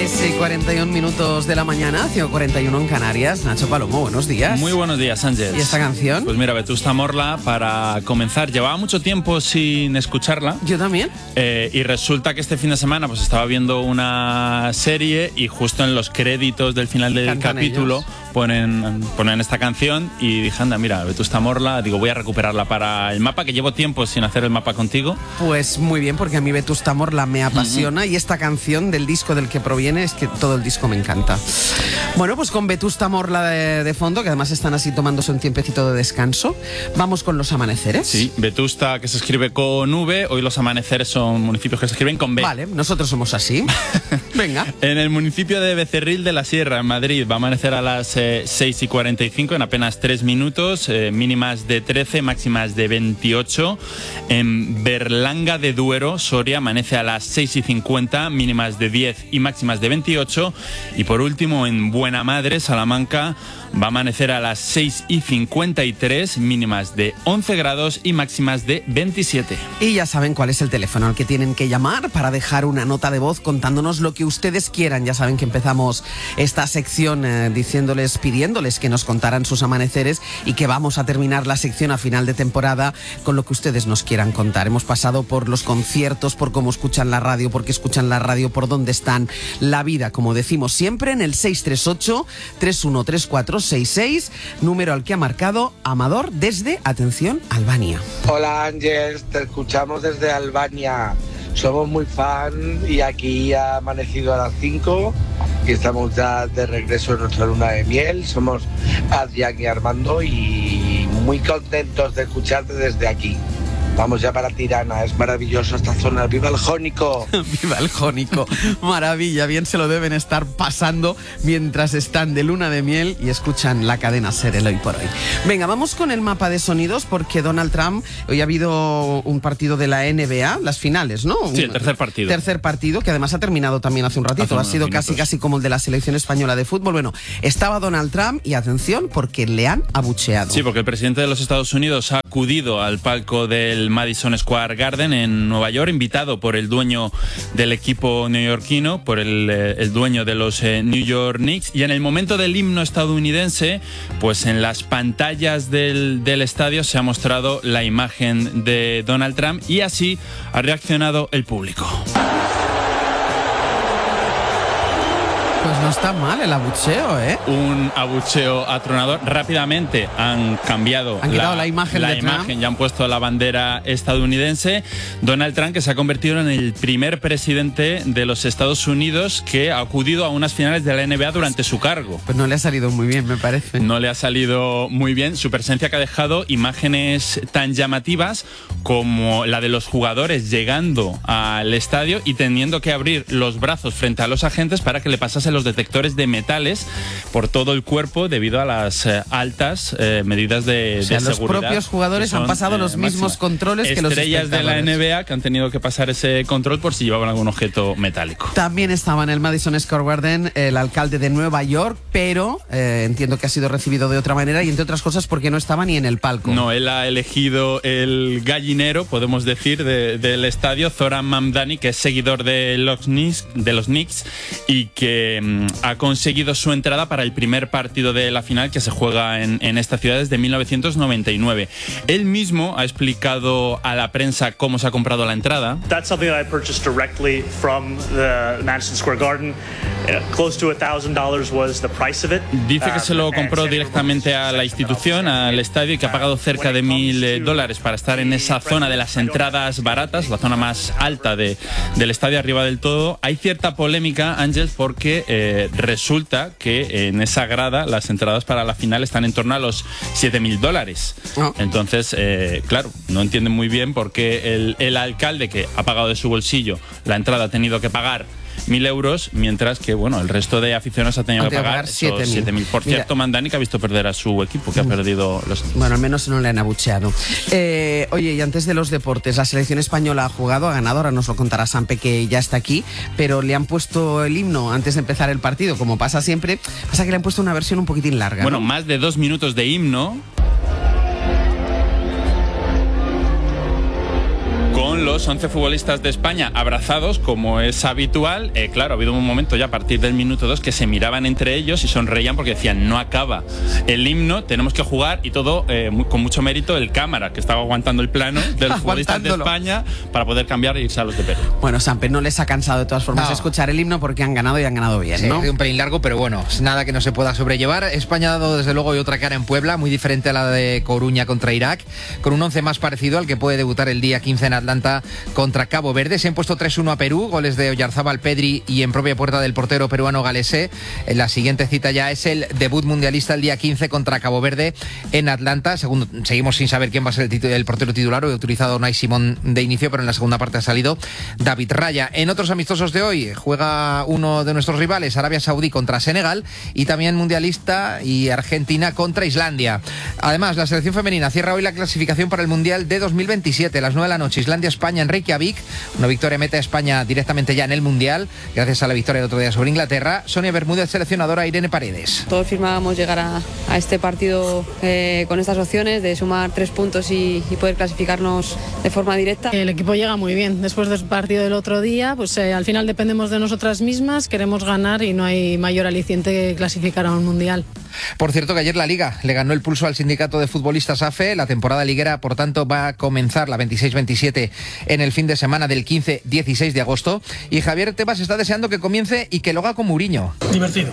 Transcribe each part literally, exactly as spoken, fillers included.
seis y cuarenta y un minutos de la mañana, cinco y cuarenta y uno en Canarias. Nacho Palomo, buenos días. Muy buenos días, Ángel. ¿Y esta canción? Pues mira, Vetusta Morla, para comenzar, llevaba mucho tiempo sin escucharla. Yo también. Eh, y resulta que este fin de semana pues estaba viendo una serie y justo en los créditos del final del Cantan capítulo ellos. ponen, ponen esta canción y dije, anda, mira, Vetusta Morla, digo, voy a recuperarla para el mapa, que llevo tiempo sin hacer el mapa contigo. Pues muy bien, porque a mí Vetusta Morla me apasiona uh-huh. y esta canción del disco del que proviene es que todo el disco me encanta. Bueno, pues con Vetusta Morla de, de fondo, que además están así tomándose un tiempecito de descanso, vamos con los amaneceres. Sí, Vetusta, que se escribe con V, hoy los amaneceres son municipios que se escriben con B. Vale, nosotros somos así. Venga. En el municipio de Becerril de la Sierra, en Madrid, va a amanecer a las eh, seis y cuarenta y cinco, en apenas tres minutos, eh, mínimas de trece, máximas de veintiocho. En Berlanga de Duero, Soria, amanece a las seis y cincuenta, mínimas de diez y máximas de veintiocho. Y por último, en Buena Madre, Salamanca, va a amanecer a las seis y cincuenta y tres, mínimas de once grados y máximas de veintisiete. Y ya saben cuál es el teléfono al que tienen que llamar para dejar una nota de voz contándonos lo que ustedes quieran. Ya saben que empezamos esta sección eh, diciéndoles, pidiéndoles que nos contaran sus amaneceres y que vamos a terminar la sección a final de temporada con lo que ustedes nos quieran contar. Hemos pasado por los conciertos, por cómo escuchan la radio, por qué escuchan la radio, por dónde están, la vida, como decimos siempre, en el seis tres ocho, tres uno tres cuatro seis seis, número al que ha marcado Amador desde, atención, Albania. Hola Ángel, te escuchamos desde Albania. Somos muy fan y aquí ha amanecido a las cinco y estamos ya de regreso en nuestra luna de miel. Somos Adrián y Armando y muy contentos de escucharte desde aquí. Vamos ya para Tirana, es maravilloso esta zona. ¡Viva el Jónico! ¡Viva el Jónico! Maravilla, bien se lo deben estar pasando mientras están de luna de miel y escuchan la cadena SER, el Hoy por Hoy. Venga, vamos con el mapa de sonidos porque Donald Trump, hoy ha habido un partido de la N B A, las finales, ¿no? Sí, el tercer partido. Tercer partido, que además ha terminado también hace un ratito, hace ha sido casi casi como el de la selección española de fútbol. Bueno, estaba Donald Trump y atención porque le han abucheado. Sí, porque el presidente de los Estados Unidos ha acudido al palco del Madison Square Garden en Nueva York, invitado por el dueño del equipo neoyorquino, por el, el dueño de los eh, New York Knicks, y en el momento del himno estadounidense, pues en las pantallas del, del estadio se ha mostrado la imagen de Donald Trump y así ha reaccionado el público. Pues no está mal el abucheo, ¿eh? Un abucheo atronador. Rápidamente han cambiado han quitado la, la imagen la de imagen, Trump. Ya han puesto la bandera estadounidense. Donald Trump, que se ha convertido en el primer presidente de los Estados Unidos que ha acudido a unas finales de la N B A durante su cargo. Pues no le ha salido muy bien, me parece. No le ha salido muy bien. Su presencia, que ha dejado imágenes tan llamativas como la de los jugadores llegando al estadio y teniendo que abrir los brazos frente a los agentes para que le pasasen los detectores de metales por todo el cuerpo debido a las eh, altas eh, medidas de, o sea, de los seguridad. Los propios jugadores son, han pasado eh, los mismos máxima. controles que los estrellas de la N B A que han tenido que pasar ese control por si llevaban algún objeto metálico. También estaba en el Madison Square Garden el alcalde de Nueva York, pero eh, entiendo que ha sido recibido de otra manera y entre otras cosas porque no estaba ni en el palco. No, él ha elegido el gallinero, podemos decir, de, del estadio, Zoran Mamdani, que es seguidor de los Knicks, de los Knicks y que ha conseguido su entrada para el primer partido de la final que se juega en, en esta ciudad desde mil novecientos noventa y nueve. Él mismo ha explicado a la prensa cómo se ha comprado la entrada. That's something that I purchased directly from the Madison Square Garden. Close to a thousand dollars was the price of it. Dice que se lo compró directamente a la institución, al estadio, y que ha pagado cerca de mil dólares para estar en esa zona de las entradas baratas, la zona más alta de, del estadio, arriba del todo. Hay cierta polémica, Ángel, porque eh, resulta que en esa grada las entradas para la final están en torno a los siete mil dólares. Oh. Entonces, eh, claro, no entienden muy bien por qué el, el alcalde, que ha pagado de su bolsillo la entrada, ha tenido que pagar mil euros, mientras que bueno, el resto de aficionados ha tenido que pagar siete mil. Por cierto, Mira, Mandani, que ha visto perder a su equipo, que ha perdido los... Bueno, al menos no le han abucheado. Eh, oye, y antes de los deportes, la selección española ha jugado, ha ganado, ahora nos lo contará Sampe, que ya está aquí, pero le han puesto el himno antes de empezar el partido, como pasa siempre. Pasa que le han puesto una versión un poquitín larga. Bueno, ¿no? Más de dos minutos de himno, con los los once futbolistas de España abrazados, como es habitual. Eh, claro, ha habido un momento ya a partir del minuto dos que se miraban entre ellos y sonreían porque decían, no acaba el himno, tenemos que jugar, y todo eh, muy, con mucho mérito el cámara, que estaba aguantando el plano de los futbolistas de España para poder cambiar e irse a los de Perú. Bueno, Samper, no les ha cansado de todas formas no. escuchar el himno porque han ganado y han ganado bien, sí, ¿no? Un pelín largo, pero bueno, nada que no se pueda sobrellevar. España ha dado desde luego y otra cara en Puebla, muy diferente a la de Coruña contra Irak, con un once más parecido al que puede debutar el día quince en Atlanta contra Cabo Verde. Se han puesto tres uno a Perú, goles de Oyarzábal, Pedri y en propia puerta del portero peruano Galese. En la siguiente cita ya es el debut mundialista el día quince contra Cabo Verde en Atlanta. Segundo, seguimos sin saber quién va a ser el, titu- el portero titular. Hoy ha utilizado Unai Simón de inicio, pero en la segunda parte ha salido David Raya. En otros amistosos de hoy juega uno de nuestros rivales, Arabia Saudí contra Senegal, y también mundialista y Argentina contra Islandia. Además, la selección femenina cierra hoy la clasificación para el Mundial de dos mil veintisiete. A las nueve de la noche, Islandia-España en Reykjavik. Una victoria mete a España directamente ya en el Mundial, gracias a la victoria del otro día sobre Inglaterra. Sonia Bermúdez, seleccionadora, Irene Paredes. Todos firmábamos llegar a, a este partido eh, con estas opciones de sumar tres puntos y, y poder clasificarnos de forma directa. El equipo llega muy bien. Después del partido del otro día, pues eh, al final dependemos de nosotras mismas, queremos ganar y no hay mayor aliciente que clasificar a un Mundial. Por cierto, que ayer la Liga le ganó el pulso al sindicato de futbolistas A F E. La temporada liguera, por tanto, va a comenzar la veintiséis veintisiete en el fin de semana del quince dieciséis de agosto. Y Javier Tebas está deseando que comience y que lo haga con Mourinho. Divertido.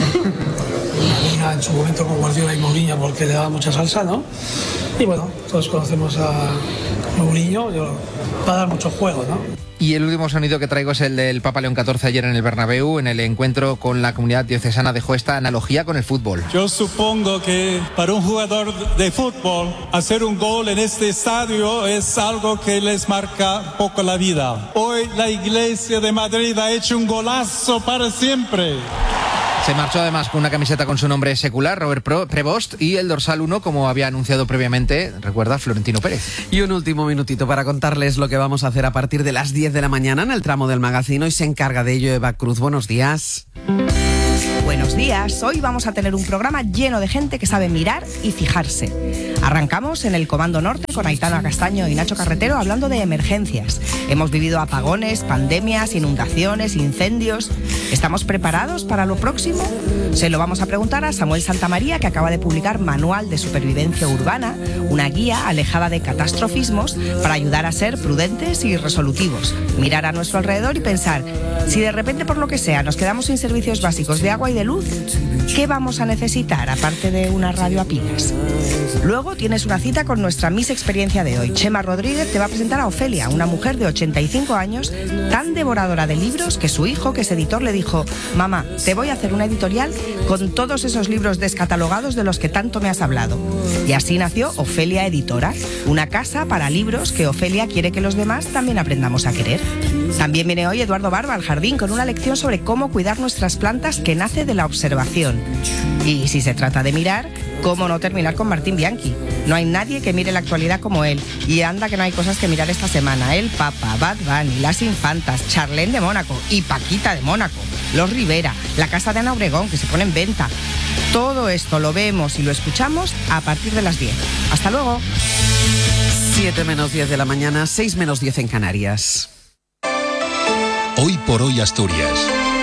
La Liga en su momento con Guardiola y Mourinho porque le daba mucha salsa, ¿no? Y bueno, todos conocemos a Mourinho, va a dar mucho juego, ¿no? Y el último sonido que traigo es el del Papa León catorce ayer en el Bernabéu. En el encuentro con la comunidad diocesana dejó esta analogía con el fútbol. Yo supongo que para un jugador de fútbol hacer un gol en este estadio es algo que les marca poco la vida. Hoy la Iglesia de Madrid ha hecho un golazo para siempre. Se marchó además con una camiseta con su nombre secular, Robert Prevost, y el dorsal uno, como había anunciado previamente, recuerda, Florentino Pérez. Y un último minutito para contarles lo que vamos a hacer a partir de las diez de la mañana en el tramo del Magazino, y se encarga de ello Eva Cruz. Buenos días. Buenos días, hoy vamos a tener un programa lleno de gente que sabe mirar y fijarse. Arrancamos en el Comando Norte con Aitana Castaño y Nacho Carretero hablando de emergencias. Hemos vivido apagones, pandemias, inundaciones, incendios. ¿Estamos preparados para lo próximo? Se lo vamos a preguntar a Samuel Santamaría, que acaba de publicar Manual de Supervivencia Urbana, una guía alejada de catastrofismos para ayudar a ser prudentes y resolutivos. Mirar a nuestro alrededor y pensar, si de repente por lo que sea nos quedamos sin servicios básicos de agua y de luz, ¿qué vamos a necesitar aparte de una radio a pilas? Luego tienes una cita con nuestra Miss Experiencia de hoy. Chema Rodríguez te va a presentar a Ofelia, una mujer de ochenta y cinco años, tan devoradora de libros que su hijo, que es editor, le dijo: mamá, te voy a hacer una editorial con todos esos libros descatalogados de los que tanto me has hablado. Y así nació Ofelia Editora, una casa para libros que Ofelia quiere que los demás también aprendamos a querer. También viene hoy Eduardo Barba al jardín con una lección sobre cómo cuidar nuestras plantas que nace de la observación. Y si se trata de mirar, ¿cómo no terminar con Martín Bianchi? No hay nadie que mire la actualidad como él. Y anda que no hay cosas que mirar esta semana. El Papa, Bad Bunny, las Infantas, Charlene de Mónaco y Paquita de Mónaco, los Rivera, la casa de Ana Obregón que se pone en venta. Todo esto lo vemos y lo escuchamos a partir de las diez. Hasta luego. siete menos diez de la mañana, seis menos diez en Canarias. Hoy por hoy Asturias.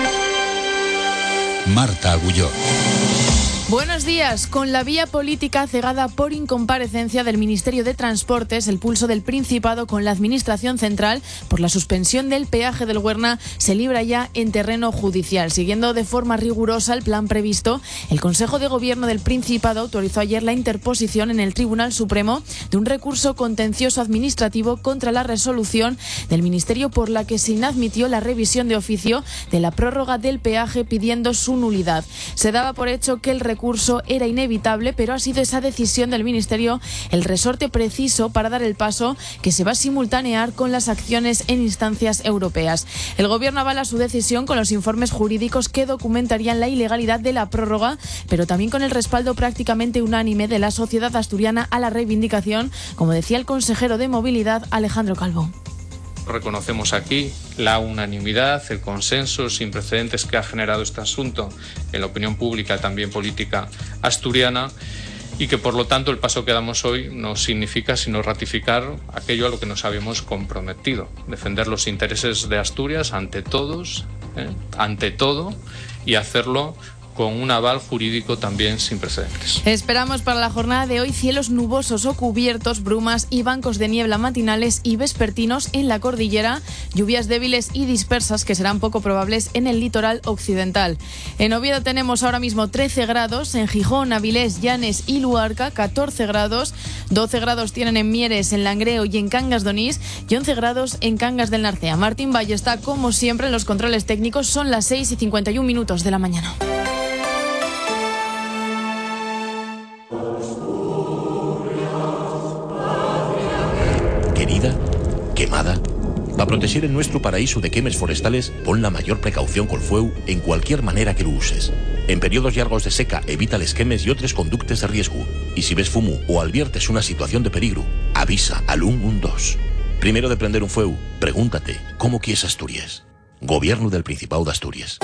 Marta Agulló. Buenos días. Con la vía política cegada por incomparecencia del Ministerio de Transportes, el pulso del Principado con la Administración Central por la suspensión del peaje del Huerna se libra ya en terreno judicial. Siguiendo de forma rigurosa el plan previsto, el Consejo de Gobierno del Principado autorizó ayer la interposición en el Tribunal Supremo de un recurso contencioso administrativo contra la resolución del Ministerio por la que se inadmitió la revisión de oficio de la prórroga del peaje pidiendo su nulidad. Se daba por hecho que el recurso recurso era inevitable, pero ha sido esa decisión del Ministerio el resorte preciso para dar el paso que se va a simultanear con las acciones en instancias europeas. El Gobierno avala su decisión con los informes jurídicos que documentarían la ilegalidad de la prórroga, pero también con el respaldo prácticamente unánime de la sociedad asturiana a la reivindicación, como decía el consejero de Movilidad, Alejandro Calvo. Reconocemos aquí la unanimidad, el consenso sin precedentes que ha generado este asunto en la opinión pública, también política asturiana, y que por lo tanto el paso que damos hoy no significa sino ratificar aquello a lo que nos habíamos comprometido, defender los intereses de Asturias ante todos, ¿eh? ante todo, y hacerlo con un aval jurídico también sin precedentes. Esperamos para la jornada de hoy cielos nubosos o cubiertos, brumas y bancos de niebla matinales y vespertinos en la cordillera, lluvias débiles y dispersas que serán poco probables en el litoral occidental. En Oviedo tenemos ahora mismo trece grados, en Gijón, Avilés, Llanes y Luarca catorce grados, doce grados tienen en Mieres, en Langreo y en Cangas de Onís y once grados en Cangas del Narcea. Martín Valle está como siempre en los controles técnicos, son las seis y cincuenta y un minutos de la mañana. Querida, quemada, para proteger el nuestro paraíso de quemes forestales, pon la mayor precaución col fueu en cualquier manera que lo uses. En periodos largos de seca, evita les quemes y otros conductes de riesgo. Y si ves fumo o adviertes una situación de peligro, avisa al ciento doce. Primero de prender un fueu, pregúntate, ¿cómo quieres Asturias? Gobierno del Principado de Asturias.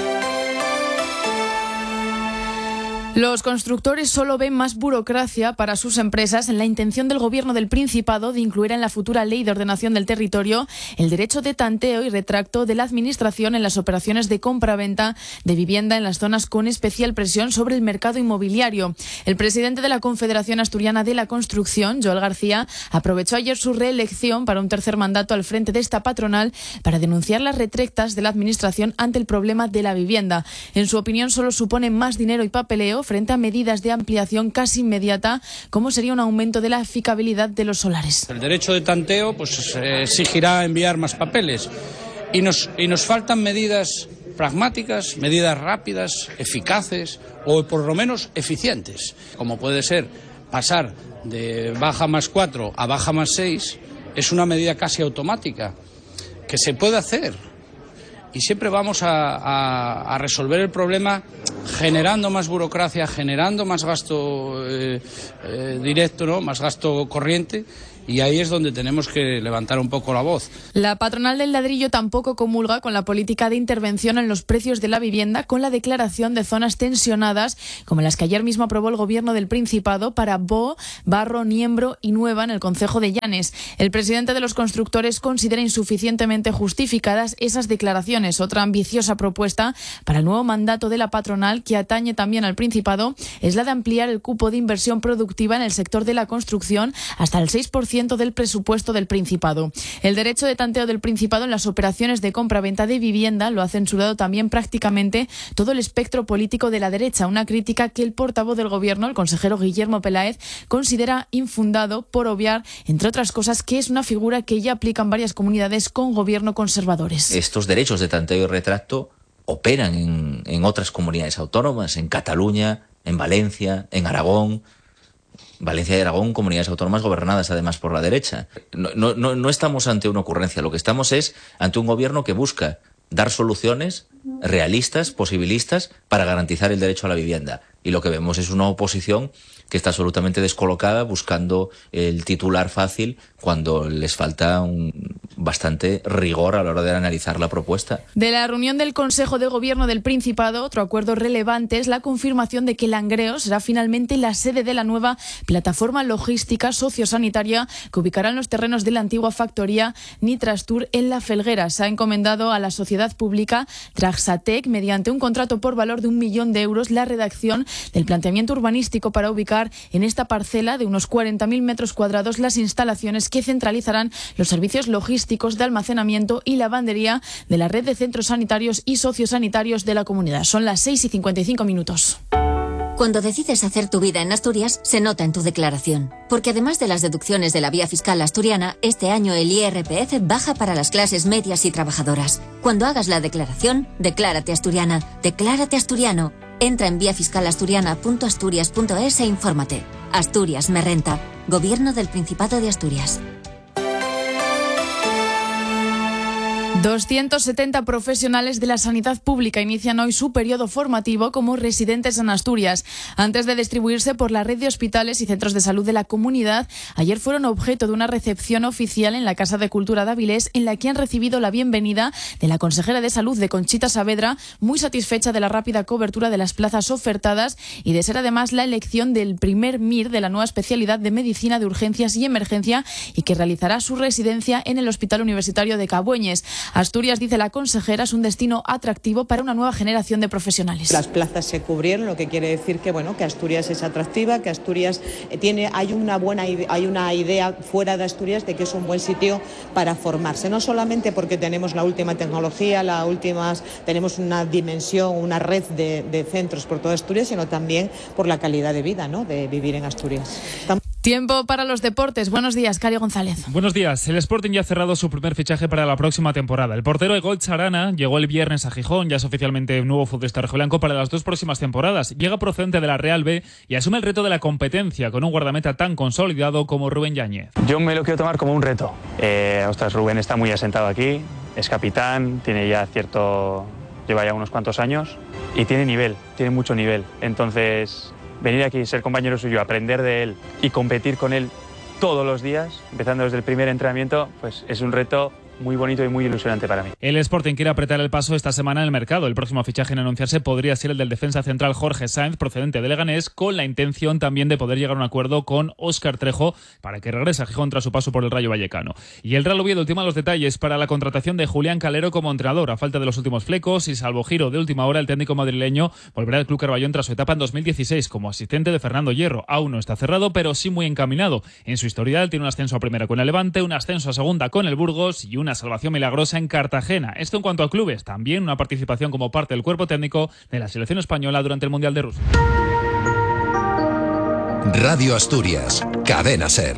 Los constructores solo ven más burocracia para sus empresas en la intención del Gobierno del Principado de incluir en la futura Ley de Ordenación del Territorio el derecho de tanteo y retracto de la Administración en las operaciones de compra-venta de vivienda en las zonas con especial presión sobre el mercado inmobiliario. El presidente de la Confederación Asturiana de la Construcción, Joel García, aprovechó ayer su reelección para un tercer mandato al frente de esta patronal para denunciar las retractas de la Administración ante el problema de la vivienda. En su opinión, solo supone más dinero y papeleo frente a medidas de ampliación casi inmediata, como sería un aumento de la eficabilidad de los solares. El derecho de tanteo pues eh, exigirá enviar más papeles y nos, y nos faltan medidas pragmáticas, medidas rápidas, eficaces o por lo menos eficientes, como puede ser pasar de baja más cuatro a baja más seis, es una medida casi automática que se puede hacer. Y siempre vamos a, a, a resolver el problema generando más burocracia, generando más gasto eh, eh, directo, ¿no? Más gasto corriente. Y ahí es donde tenemos que levantar un poco la voz. La patronal del ladrillo tampoco comulga con la política de intervención en los precios de la vivienda, con la declaración de zonas tensionadas, como las que ayer mismo aprobó el Gobierno del Principado para Bo, Barro, Niembro y Nueva en el concejo de Llanes. El presidente de los constructores considera insuficientemente justificadas esas declaraciones. Otra ambiciosa propuesta para el nuevo mandato de la patronal, que atañe también al Principado, es la de ampliar el cupo de inversión productiva en el sector de la construcción hasta el seis por ciento del presupuesto del Principado. El derecho de tanteo del Principado en las operaciones de compra-venta de vivienda lo ha censurado también prácticamente todo el espectro político de la derecha, una crítica que el portavoz del Gobierno, el consejero Guillermo Peláez, considera infundado por obviar, entre otras cosas, que es una figura que ya aplican varias comunidades con gobierno conservadores. Estos derechos de tanteo y retracto operan en, en otras comunidades autónomas, en Cataluña, en Valencia, en Aragón. Valencia y Aragón, comunidades autónomas gobernadas además por la derecha. No, no, no, no estamos ante una ocurrencia, lo que estamos es ante un gobierno que busca dar soluciones realistas, posibilistas, para garantizar el derecho a la vivienda. Y lo que vemos es una oposición que está absolutamente descolocada, buscando el titular fácil cuando les falta un bastante rigor a la hora de analizar la propuesta. De la reunión del Consejo de Gobierno del Principado, otro acuerdo relevante es la confirmación de que Langreo será finalmente la sede de la nueva plataforma logística sociosanitaria que ubicará en los terrenos de la antigua factoría Nitrastur en La Felguera. Se ha encomendado a la sociedad pública Traxatec, mediante un contrato por valor de un millón de euros, la redacción del planteamiento urbanístico para ubicar en esta parcela de unos cuarenta mil metros cuadrados las instalaciones que centralizarán los servicios logísticos de almacenamiento y lavandería de la red de centros sanitarios y sociosanitarios de la comunidad. Son las seis y cincuenta y cinco minutos. Cuando decides hacer tu vida en Asturias, se nota en tu declaración. Porque además de las deducciones de la vía fiscal asturiana, este año el I R P F baja para las clases medias y trabajadoras. Cuando hagas la declaración, declárate asturiana, declárate asturiano. Entra en vía fiscal asturiana punto asturias punto es e infórmate. Asturias me renta. Gobierno del Principado de Asturias. doscientos setenta profesionales de la sanidad pública inician hoy su periodo formativo como residentes en Asturias. Antes de distribuirse por la red de hospitales y centros de salud de la comunidad, ayer fueron objeto de una recepción oficial en la Casa de Cultura de Avilés, en la que han recibido la bienvenida de la consejera de Salud, de Conchita Saavedra, muy satisfecha de la rápida cobertura de las plazas ofertadas y de ser además la elección del primer M I R de la nueva especialidad de Medicina de Urgencias y Emergencia, y que realizará su residencia en el Hospital Universitario de Cabueñes. Asturias, dice la consejera, es un destino atractivo para una nueva generación de profesionales. Las plazas se cubrieron, lo que quiere decir que bueno, que Asturias es atractiva, que Asturias tiene, hay una buena, hay una idea fuera de Asturias de que es un buen sitio para formarse, no solamente porque tenemos la última tecnología, la últimas, tenemos una dimensión, una red de, de centros por toda Asturias, sino también por la calidad de vida, ¿no?, de vivir en Asturias. Estamos... Tiempo para los deportes. Buenos días, Cario González. Buenos días. El Sporting ya ha cerrado su primer fichaje para la próxima temporada. El portero Egoitz Charana llegó el viernes a Gijón, ya es oficialmente nuevo futbolista rojiblanco para las dos próximas temporadas. Llega procedente de la Real B y asume el reto de la competencia con un guardameta tan consolidado como Rubén Yáñez. Yo me lo quiero tomar como un reto. Eh, ostras, Rubén está muy asentado aquí, es capitán, tiene ya cierto... lleva ya unos cuantos años y tiene nivel, tiene mucho nivel. Entonces... venir aquí, ser compañero suyo, aprender de él y competir con él todos los días, empezando desde el primer entrenamiento, pues es un reto muy bonito y muy ilusionante para mí. El Sporting quiere apretar el paso esta semana en el mercado. El próximo fichaje en anunciarse podría ser el del defensa central Jorge Sáenz, procedente de Leganés, con la intención también de poder llegar a un acuerdo con Óscar Trejo para que regrese a Gijón tras su paso por el Rayo Vallecano. Y el Real Oviedo ultima los detalles para la contratación de Julián Calero como entrenador. A falta de los últimos flecos y salvo giro de última hora, el técnico madrileño volverá al Club Carballón tras su etapa en dos mil dieciséis como asistente de Fernando Hierro. Aún no está cerrado, pero sí muy encaminado. En su historial tiene un ascenso a primera con el Levante, un ascenso a segunda con el Burgos y una salvación milagrosa en Cartagena. Esto en cuanto a clubes. También una participación como parte del cuerpo técnico de la selección española durante el Mundial de Rusia. Radio Asturias, Cadena SER.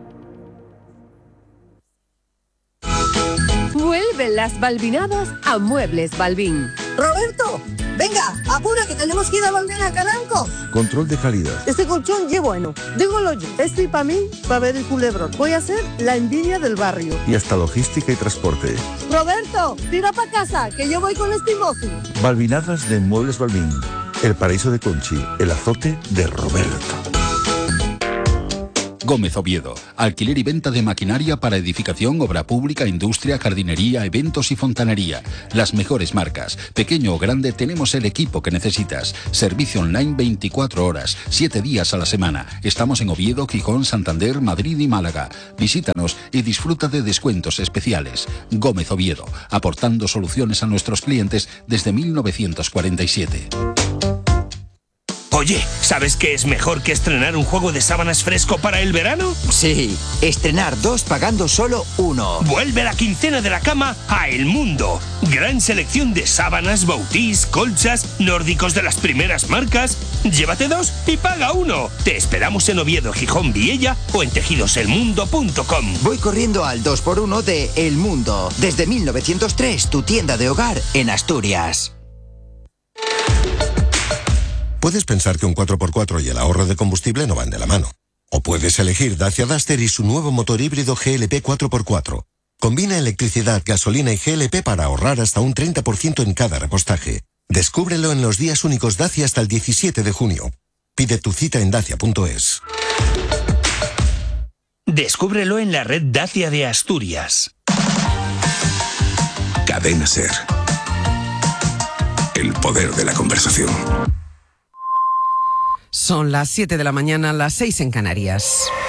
Vuelven las balbinadas a Muebles Balbín. Roberto, venga, apura que tenemos que ir a volver a Calanco. Control de calidad. Este colchón ye bueno. Dígolo yo. Este para mí, para ver el culebrón. Voy a ser la envidia del barrio. Y hasta logística y transporte. Roberto, tira para casa, que yo voy con este imbécil. Balbinadas de Muebles Balbín. El paraíso de Conchi, el azote de Roberto. Gómez Oviedo. Alquiler y venta de maquinaria para edificación, obra pública, industria, jardinería, eventos y fontanería. Las mejores marcas. Pequeño o grande, tenemos el equipo que necesitas. Servicio online veinticuatro horas, siete días a la semana. Estamos en Oviedo, Gijón, Santander, Madrid y Málaga. Visítanos y disfruta de descuentos especiales. Gómez Oviedo. Aportando soluciones a nuestros clientes desde mil novecientos cuarenta y siete. Oye, ¿sabes qué es mejor que estrenar un juego de sábanas fresco para el verano? Sí, estrenar dos pagando solo uno. Vuelve la quincena de la cama a El Mundo. Gran selección de sábanas, bautís, colchas, nórdicos de las primeras marcas. Llévate dos y paga uno. Te esperamos en Oviedo, Gijón, Viella o en tejidos el mundo punto com. Voy corriendo al dos por uno de El Mundo. Desde mil novecientos tres, tu tienda de hogar en Asturias. Puedes pensar que un cuatro por cuatro y el ahorro de combustible no van de la mano. O puedes elegir Dacia Duster y su nuevo motor híbrido G L P cuatro por cuatro. Combina electricidad, gasolina y G L P para ahorrar hasta un treinta por ciento en cada repostaje. Descúbrelo en los días únicos Dacia hasta el diecisiete de junio. Pide tu cita en dacia punto es. Descúbrelo en la red Dacia de Asturias. Cadena SER. El poder de la conversación. Son las siete de la mañana, las seis en Canarias.